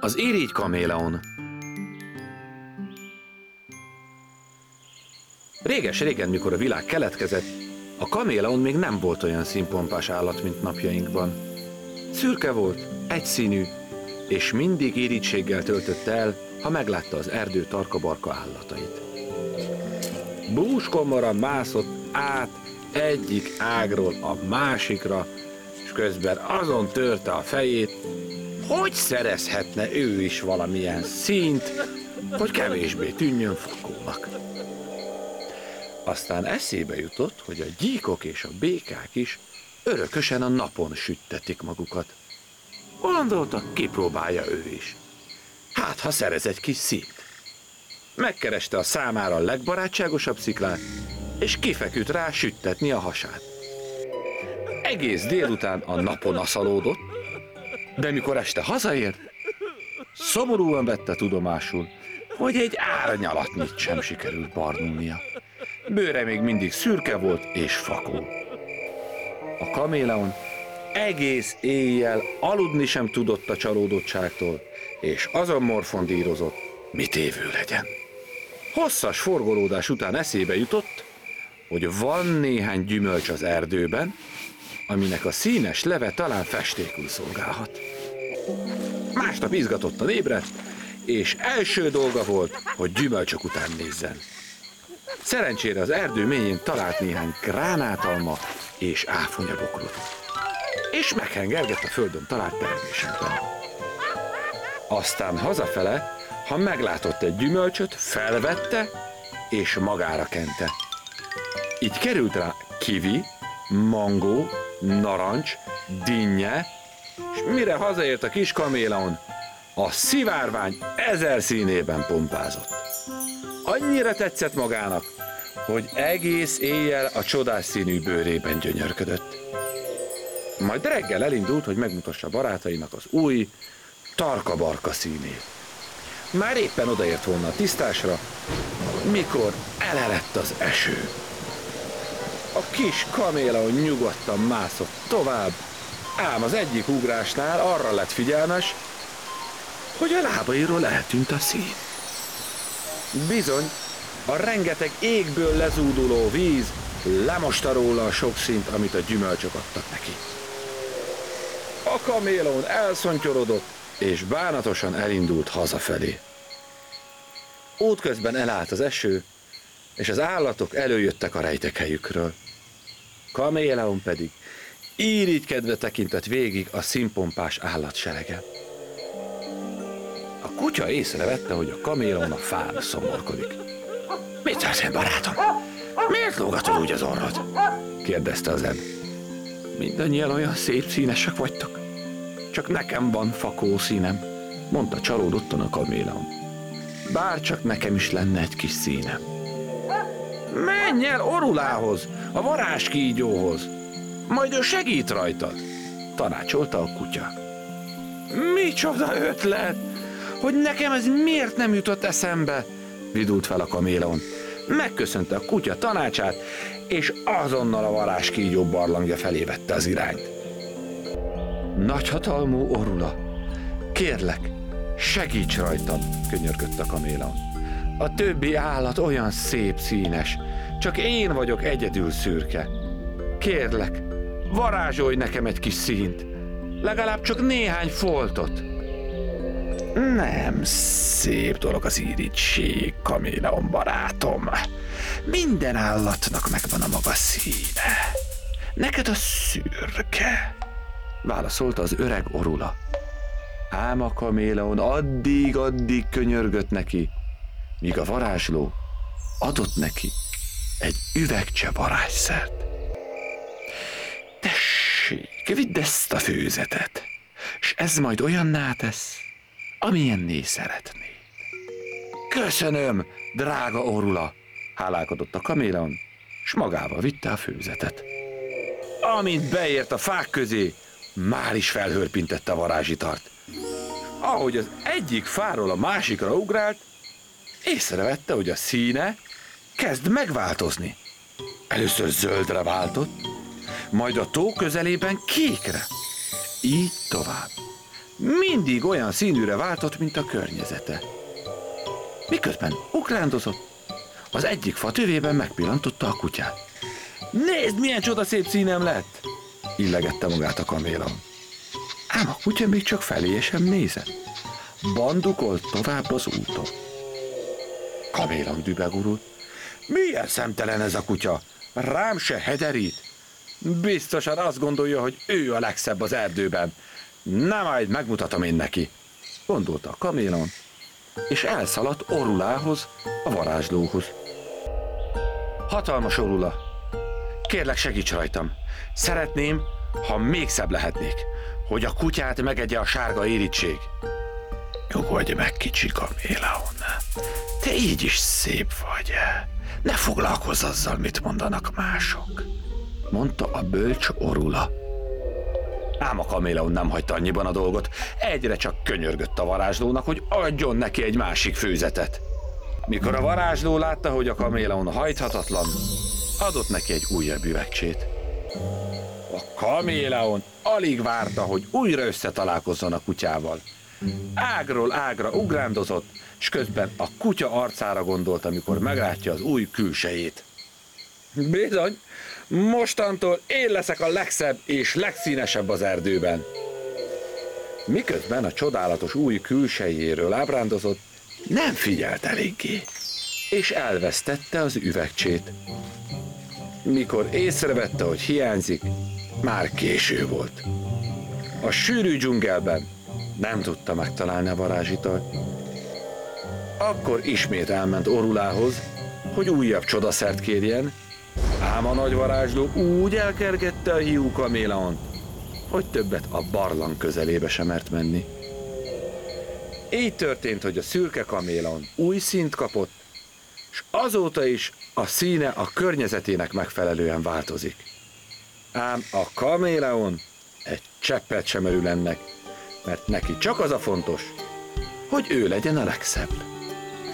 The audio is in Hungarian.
Az irigy kaméleon. Réges-régen, mikor a világ keletkezett, a kaméleon még nem volt olyan színpompás állat, mint napjainkban. Szürke volt, egyszínű, és mindig irigységgel töltötte el, ha meglátta az erdő tarka-barka állatait. Búskommoran mászott át egyik ágról a másikra, és közben azon törte a fejét, hogy szerezhetne ő is valamilyen színt, hogy kevésbé tűnjön fakónak. Aztán eszébe jutott, hogy a gyíkok és a békák is örökösen a napon süttetik magukat. Gondolta, kipróbálja ő is. Hát, ha szerez egy kis színt. Megkereste a számára a legbarátságosabb sziklát, és kifeküdt rá süttetni a hasát. Egész délután a napon aszalódott, de mikor este hazaért, szomorúan vette tudomásul, hogy egy árnyalatnyit sem sikerült barnulnia. Bőre még mindig szürke volt és fakó. A kaméleon egész éjjel aludni sem tudott a csalódottságtól, és azon morfondírozott, mit évő legyen. Hosszas forgolódás után eszébe jutott, hogy van néhány gyümölcs az erdőben, aminek a színes leve talán festékül szolgálhat. Másnap izgatottan ébredt, és első dolga volt, hogy gyümölcsök után nézzen. Szerencsére az erdő mélyén talált néhány gránátalma és áfonyabokrot, és meghengergett a földön talált termésekben. Aztán hazafele, ha meglátott egy gyümölcsöt, felvette és magára kente. Így került rá kivi, mangó, narancs, dinnye, és mire hazaért a kis kaméleon, a szivárvány 1000 színében pompázott. Annyira tetszett magának, hogy egész éjjel a csodás színű bőrében gyönyörködött. Majd reggel elindult, hogy megmutassa barátainak az új, tarka-barka színét. Már éppen odaért volna a tisztásra, mikor elerett az eső. A kis kaméleon nyugodtan mászott tovább, ám az egyik ugrásnál arra lett figyelmes, hogy a lábairól eltűnt a szín. Bizony, a rengeteg égből lezúduló víz lemosta róla a sok színt, amit a gyümölcsök adtak neki. A kaméleon elszontyorodott, és bánatosan elindult hazafelé. Útközben elállt az eső, és az állatok előjöttek a rejtekhelyükről. Kaméleon pedig irigykedve tekintett végig a színpompás állatseregen. A kutya észrevette, hogy a kaméleon a fán szomorkodik. Mit történt, barátom? Miért lógatod úgy az orrod? Kérdezte az eb. Mindannyian olyan szép színesek vagytok. Csak nekem van fakó színem, mondta csalódottan a kaméleon. Bár csak nekem is lenne egy kis színem. Menj el Orulához, a varázskígyóhoz, majd ő segít rajtad, tanácsolta a kutya. Micsoda ötlet, hogy nekem ez miért nem jutott eszembe, vidult fel a kaméleon. Megköszönte a kutya tanácsát, és azonnal a varázskígyó barlangja felé vette az irányt. Nagyhatalmú Orula, kérlek, segíts rajtam, könyörgött a kaméleon. A többi állat olyan szép színes, csak én vagyok egyedül szürke. Kérlek, varázsolj nekem egy kis színt, legalább csak néhány foltot. Nem szép dolog az irigység, kaméleon barátom. Minden állatnak megvan a maga színe. Neked a szürke, válaszolta az öreg Orula. Ám a kaméleon addig könyörgött neki, míg a varázsló adott neki egy üvegcse varázsszert. Tessék, vidd ezt a főzetet, s ez majd olyanná tesz, amilyenné szeretnéd. Köszönöm, drága Orula, hálálkodott a kaméleon, s magával vitte a főzetet. Amint beért a fák közé, már is felhörpintette a varázsitart. Ahogy az egyik fáról a másikra ugrált, észrevette, hogy a színe kezd megváltozni. Először zöldre váltott, majd a tó közelében kékre. Így tovább. mindig olyan színűre váltott, mint a környezete. Miközben ugrándozott, az egyik fa tövében megpillantotta a kutyát. Nézd, milyen csodaszép színem lett! Illegette magát a kaméleon. Ám a kutya még csak feléje sem nézett. Bandukolt tovább az úton. Kaméleon dübegurult. Milyen szemtelen ez a kutya? Rám se hederít. Biztosan azt gondolja, hogy ő a legszebb az erdőben. Na, majd megmutatom én neki, gondolta a kaméleon, és elszaladt Orulához, a varázslóhoz. Hatalmas Orula, kérlek, segíts rajtam. Szeretném, ha még szebb lehetnék, hogy a kutyát megegye a sárga érítség. Nyugodj meg, kicsi kaméleon. Te így is szép vagy. Ne foglalkozz azzal, mit mondanak mások, mondta a bölcs Orula. Ám a kaméleon nem hagyta annyiban a dolgot, egyre csak könyörgött a varázslónak, hogy adjon neki egy másik főzetet. Mikor a varázsló látta, hogy a kaméleon hajthatatlan, adott neki egy újabb üvegcsét. A kaméleon alig várta, hogy újra összetalálkozzon a kutyával. Ágról ágra ugrándozott, s közben a kutya arcára gondolt, amikor meglátja az új külsejét. Bizony, mostantól én leszek a legszebb és legszínesebb az erdőben. Miközben a csodálatos új külsejéről ábrándozott, nem figyelt eléggé, és elvesztette az üvegcsét. Mikor észrevette, hogy hiányzik, már késő volt. A sűrű dzsungelben nem tudta megtalálni a varázsitalt. Akkor ismét elment Orulához, hogy újabb csodaszert kérjen, ám a nagy varázsló úgy elkergette a hiú kaméleont, hogy többet a barlang közelébe sem mert menni. Így történt, hogy a szürke kaméleon új színt kapott, és azóta is a színe a környezetének megfelelően változik. Ám a kaméleon egy cseppet sem örül ennek, mert neki csak az a fontos, hogy ő legyen a legszebb.